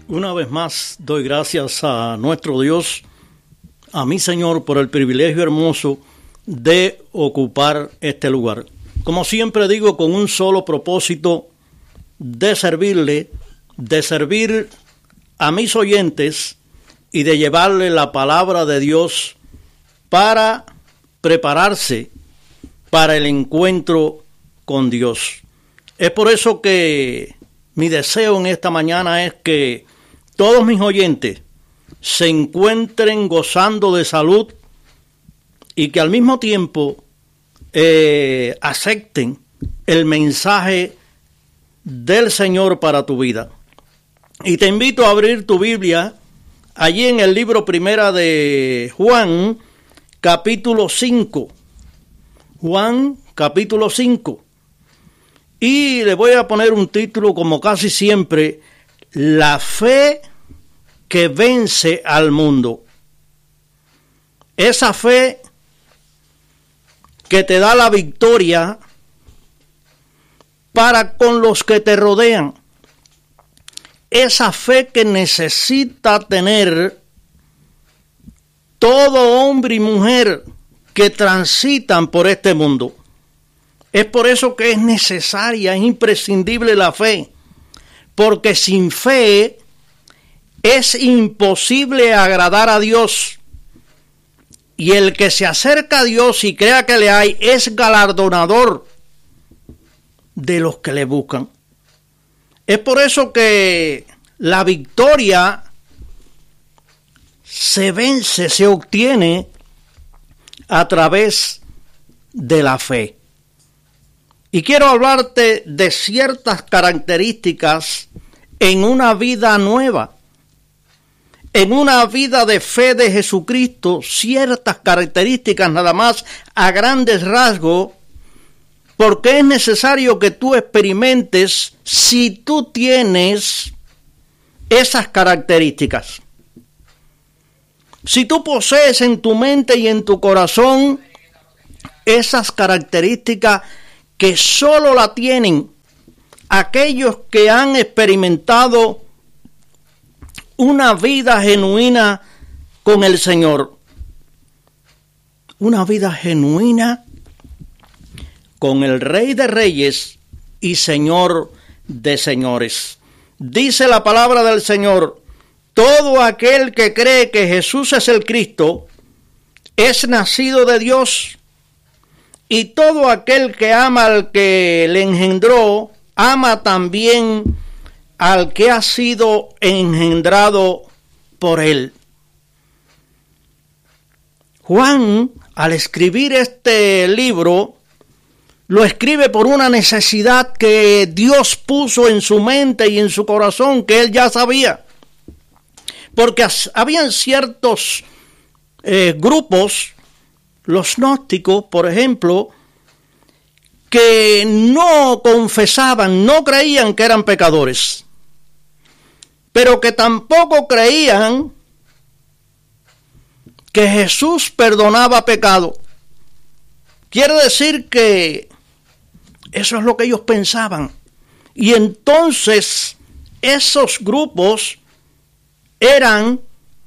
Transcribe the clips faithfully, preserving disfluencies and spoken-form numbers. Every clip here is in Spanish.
Una vez más doy gracias a nuestro Dios, a mi Señor, por el privilegio hermoso de ocupar este lugar. Como siempre digo, con un solo propósito, de servirle, de servir a mis oyentes y de llevarle la palabra de Dios para prepararse para el encuentro con Dios. Es por eso que mi deseo en esta mañana es que todos mis oyentes se encuentren gozando de salud y que al mismo tiempo eh, acepten el mensaje del Señor para tu vida. Y te invito a abrir tu Biblia allí en el libro primera de Juan, capítulo cinco. Juan, capítulo cinco. Y le voy a poner un título, como casi siempre, La fe que vence al mundo. Esa fe que te da la victoria para con los que te rodean. Esa fe que necesita tener todo hombre y mujer que transitan por este mundo. Es por eso que es necesaria, es imprescindible la fe, porque sin fe es imposible agradar a Dios. Y el que se acerca a Dios y crea que le hay es galardonador de los que le buscan. Es por eso que la victoria se vence, se obtiene a través de la fe. Y quiero hablarte de ciertas características en una vida nueva. En una vida de fe de Jesucristo, ciertas características nada más a grandes rasgos, porque es necesario que tú experimentes si tú tienes esas características. Si tú posees en tu mente y en tu corazón esas características que solo la tienen aquellos que han experimentado una vida genuina con el Señor. Una vida genuina con el Rey de Reyes y Señor de Señores. Dice la palabra del Señor: todo aquel que cree que Jesús es el Cristo es nacido de Dios, y todo aquel que ama al que le engendró, ama también al que ha sido engendrado por él. Juan, al escribir este libro, lo escribe por una necesidad que Dios puso en su mente y en su corazón, que él ya sabía. Porque habían ciertos eh, grupos, los gnósticos, por ejemplo, que no confesaban, no creían que eran pecadores, pero que tampoco creían que Jesús perdonaba pecado. Quiere decir que eso es lo que ellos pensaban. Y entonces esos grupos eran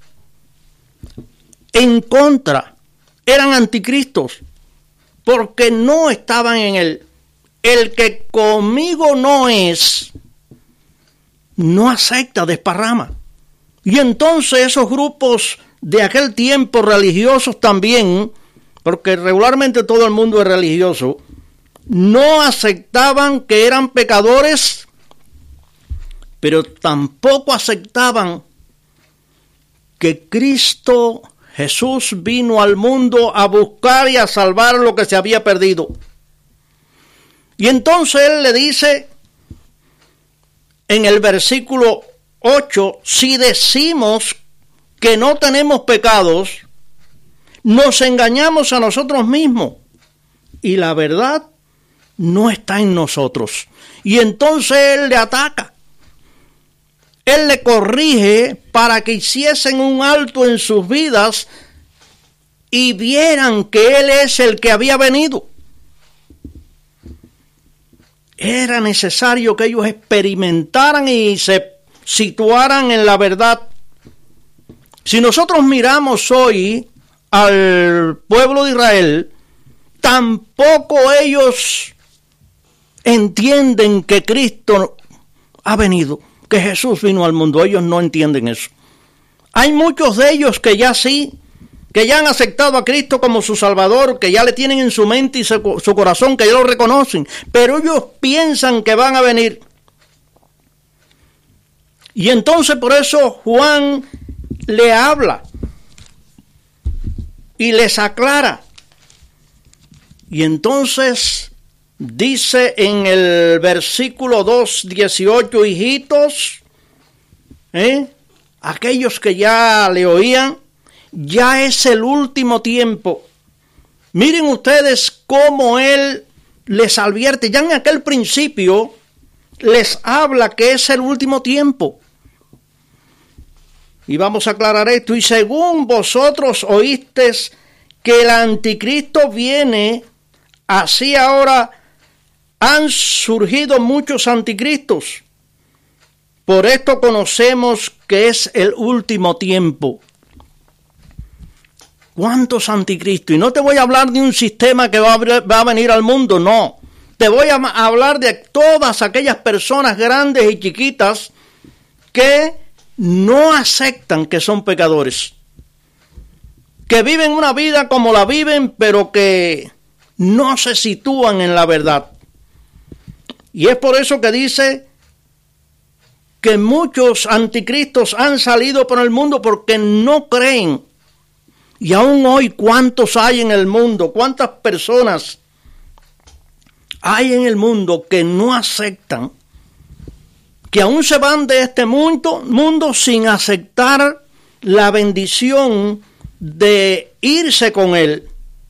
en contra, eran anticristos, porque no estaban en él. El que conmigo no es, no acepta, desparrama. Y entonces esos grupos de aquel tiempo, religiosos también, porque regularmente todo el mundo es religioso, no aceptaban que eran pecadores, pero tampoco aceptaban que Cristo Jesús vino al mundo a buscar y a salvar lo que se había perdido. Y entonces él le dice en el versículo ocho, si decimos que no tenemos pecados, nos engañamos a nosotros mismos y la verdad no está en nosotros. Y entonces él le ataca. Él le corrige para que hiciesen un alto en sus vidas y vieran que Él es el que había venido. Era necesario que ellos experimentaran y se situaran en la verdad. Si nosotros miramos hoy al pueblo de Israel, tampoco ellos entienden que Cristo ha venido, que Jesús vino al mundo. Ellos no entienden eso. Hay muchos de ellos que ya sí, que ya han aceptado a Cristo como su Salvador, que ya le tienen en su mente y su, su corazón, que ya lo reconocen, pero ellos piensan que van a venir. Y entonces por eso Juan le habla y les aclara. Y entonces dice en el versículo dos dieciocho, hijitos, ¿eh? aquellos que ya le oían, ya es el último tiempo. Miren ustedes cómo él les advierte, ya en aquel principio les habla que es el último tiempo. Y vamos a aclarar esto. Y según vosotros oísteis que el anticristo viene, así ahora han surgido muchos anticristos. Por esto conocemos que es el último tiempo. ¿Cuántos anticristos? Y no te voy a hablar de un sistema que va a, va a venir al mundo, no. Te voy a hablar de todas aquellas personas grandes y chiquitas que no aceptan que son pecadores, que viven una vida como la viven, pero que no se sitúan en la verdad. Y es por eso que dice que muchos anticristos han salido por el mundo porque no creen. Y aún hoy, ¿cuántos hay en el mundo? ¿Cuántas personas hay en el mundo que no aceptan, que aún se van de este mundo, mundo sin aceptar la bendición de irse con él?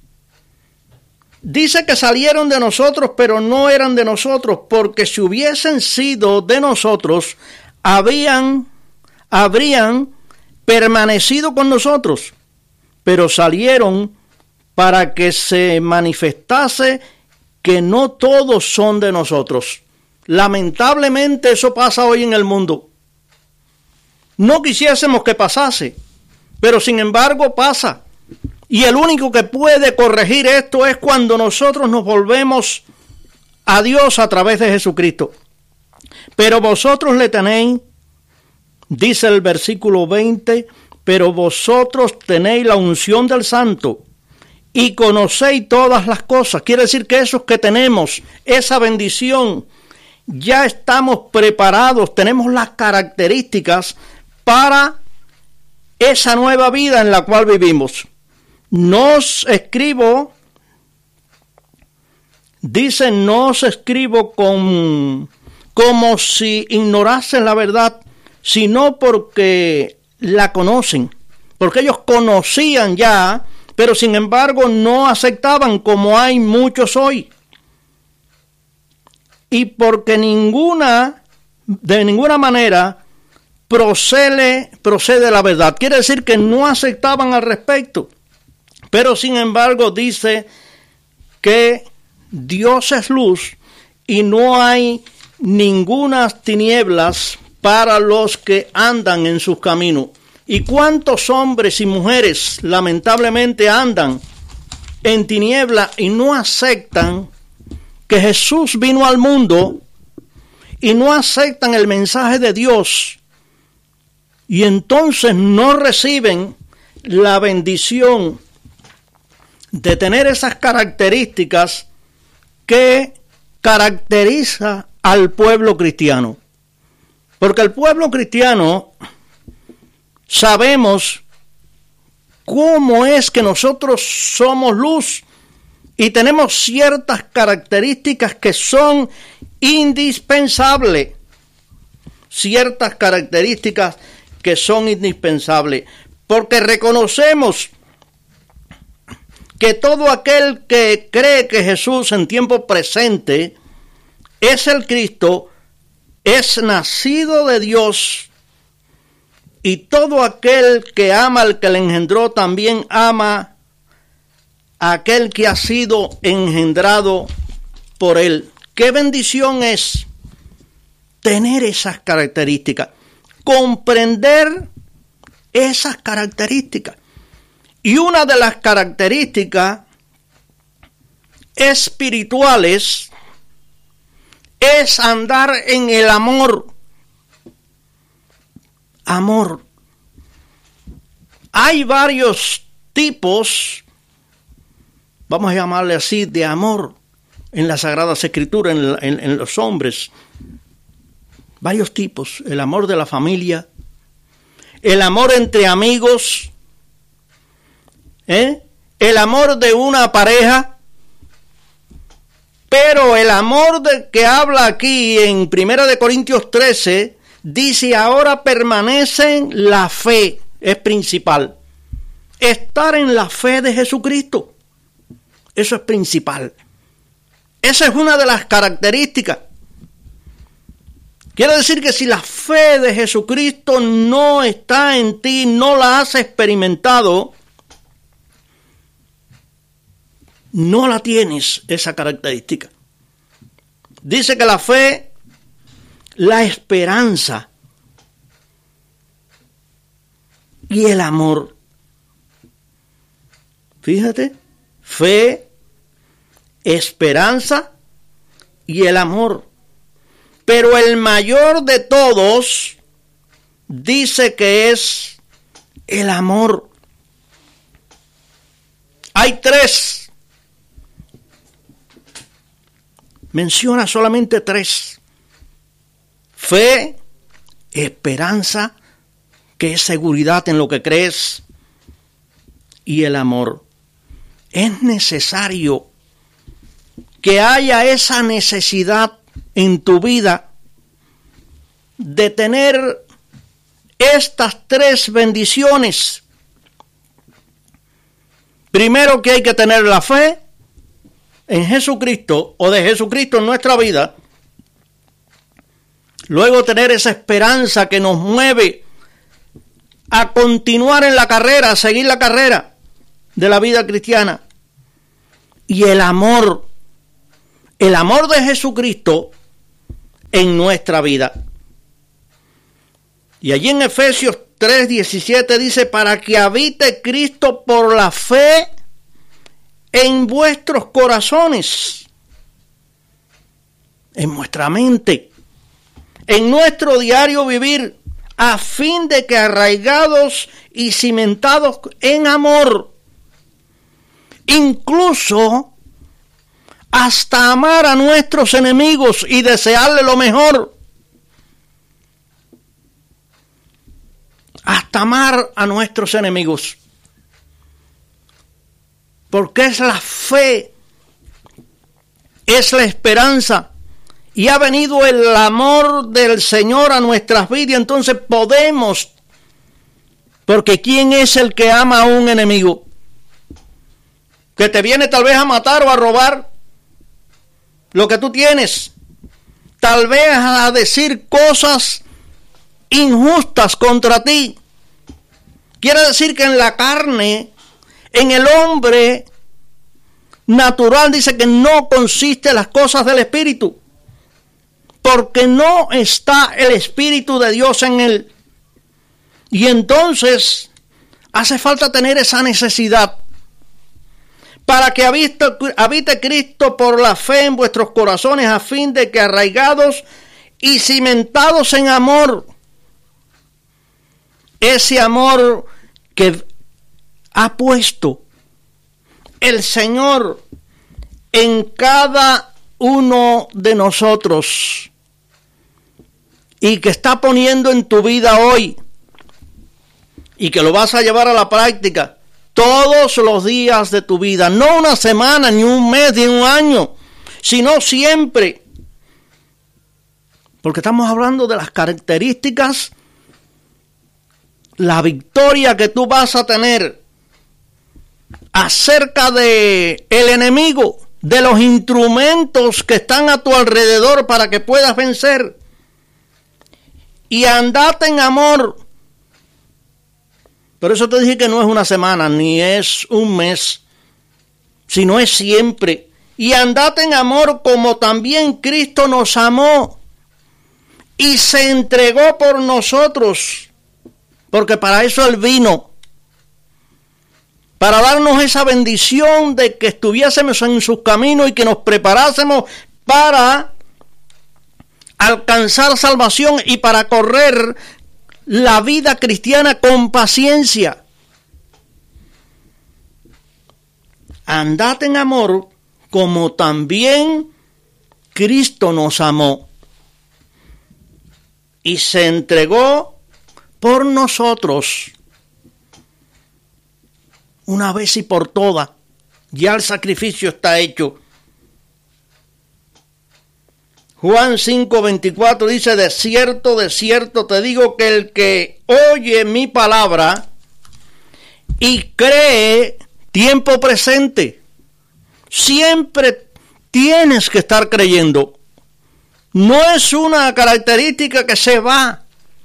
Dice que salieron de nosotros, pero no eran de nosotros, porque si hubiesen sido de nosotros, habían, habrían permanecido con nosotros, pero salieron para que se manifestase que no todos son de nosotros. Lamentablemente eso pasa hoy en el mundo. No quisiésemos que pasase, pero sin embargo pasa. Y el único que puede corregir esto es cuando nosotros nos volvemos a Dios a través de Jesucristo. Pero vosotros le tenéis, dice el versículo veinte, pero vosotros tenéis la unción del Santo y conocéis todas las cosas. Quiere decir que esos que tenemos esa bendición, ya estamos preparados, tenemos las características para esa nueva vida en la cual vivimos. No os escribo, dice, no os escribo con, como si ignorasen la verdad, sino porque la conocen, porque ellos conocían ya, pero sin embargo no aceptaban, como hay muchos hoy. Y porque ninguna, de ninguna manera, procede, procede la verdad. Quiere decir que no aceptaban al respecto. Pero sin embargo dice que Dios es luz y no hay ninguna tinieblas para los que andan en sus caminos. ¿Y cuántos hombres y mujeres lamentablemente andan en tinieblas y no aceptan que Jesús vino al mundo y no aceptan el mensaje de Dios? Y entonces no reciben la bendición de tener esas características que caracteriza al pueblo cristiano. Porque el pueblo cristiano sabemos cómo es que nosotros somos luz y tenemos ciertas características que son indispensables. Ciertas características que son indispensables. Porque reconocemos que todo aquel que cree que Jesús en tiempo presente es el Cristo, es nacido de Dios, y todo aquel que ama al que le engendró también ama a aquel que ha sido engendrado por él. Qué bendición es tener esas características. comprender esas características. Y una de las características espirituales es andar en el amor. Amor. Hay varios tipos, vamos a llamarle así, de amor en las Sagradas Escrituras, en, en, en los hombres. Varios tipos. El amor de la familia, el amor entre amigos, ¿eh? el amor de una pareja. Pero el amor de que habla aquí en Primera de Corintios trece, dice, ahora permanece la fe, es principal. Estar en la fe de Jesucristo, eso es principal. Esa es una de las características. Quiere decir que si la fe de Jesucristo no está en ti, no la has experimentado, no la tienes, esa característica. Dice que la fe, la esperanza y el amor. Fíjate, fe, esperanza y el amor. Pero el mayor de todos dice que es el amor. Hay tres. Menciona solamente tres. Fe, esperanza, que es seguridad en lo que crees, y el amor. Es necesario que haya esa necesidad en tu vida de tener estas tres bendiciones. Primero, que hay que tener la fe en Jesucristo, o de Jesucristo en nuestra vida. Luego, tener esa esperanza que nos mueve a continuar en la carrera, a seguir la carrera de la vida cristiana. Y el amor, el amor de Jesucristo en nuestra vida. Y allí en Efesios tres diecisiete dice, para que habite Cristo por la fe en vuestros corazones, en vuestra mente, en nuestro diario vivir, a fin de que arraigados y cimentados en amor, incluso hasta amar a nuestros enemigos y desearle lo mejor, hasta amar a nuestros enemigos. Porque es la fe, es la esperanza, y ha venido el amor del Señor a nuestras vidas. Entonces podemos, porque ¿quién es el que ama a un enemigo? Que te viene tal vez a matar o a robar lo que tú tienes, tal vez a decir cosas injustas contra ti. Quiere decir que en la carne, en el hombre natural, dice que no consiste las cosas del Espíritu, porque no está el Espíritu de Dios en él. Y entonces hace falta tener esa necesidad para que habite, habite Cristo por la fe en vuestros corazones, a fin de que arraigados y cimentados en amor, ese amor que ha puesto el Señor en cada uno de nosotros y que está poniendo en tu vida hoy y que lo vas a llevar a la práctica todos los días de tu vida, no una semana, ni un mes, ni un año, sino siempre, porque estamos hablando de las características, la victoria que tú vas a tener acerca de el enemigo, de los instrumentos que están a tu alrededor para que puedas vencer. Y andate en amor. Por eso te dije que no es una semana, ni es un mes, sino es siempre. Y andate en amor como también Cristo nos amó y se entregó por nosotros, porque para eso Él vino, para darnos esa bendición de que estuviésemos en sus caminos y que nos preparásemos para alcanzar salvación y para correr la vida cristiana con paciencia. Andad en amor como también Cristo nos amó y se entregó por nosotros una vez y por todas. Ya el sacrificio está hecho. Juan cinco veinticuatro dice: de cierto, de cierto te digo que el que oye mi palabra y cree, tiempo presente, siempre tienes que estar creyendo. No es una característica que se va,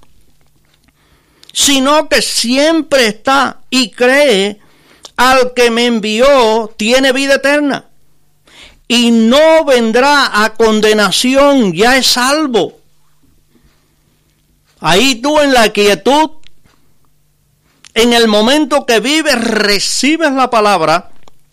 sino que siempre está y cree al que me envió, tiene vida eterna y no vendrá a condenación, ya es salvo. Ahí tú en la quietud, en el momento que vives, recibes la palabra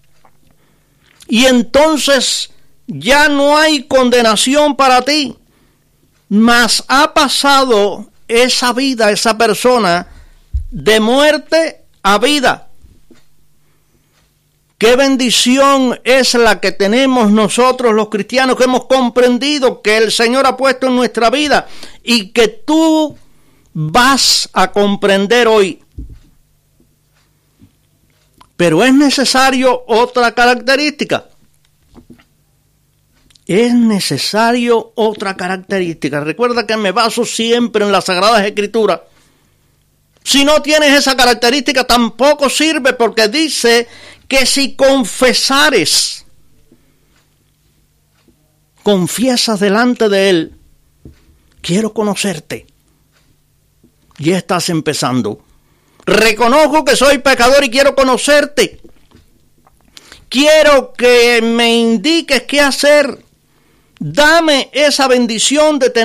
y entonces ya no hay condenación para ti, mas ha pasado esa vida, esa persona, de muerte a vida. Qué bendición es la que tenemos nosotros los cristianos, que hemos comprendido que el Señor ha puesto en nuestra vida y que tú vas a comprender hoy. Pero es necesario otra característica. Es necesario otra característica. Recuerda que me baso siempre en las Sagradas Escrituras. Si no tienes esa característica, tampoco sirve, porque dice que si confesares, confiesas delante de Él, quiero conocerte, ya estás empezando. Reconozco que soy pecador y quiero conocerte. Quiero que me indiques qué hacer. Dame esa bendición de tener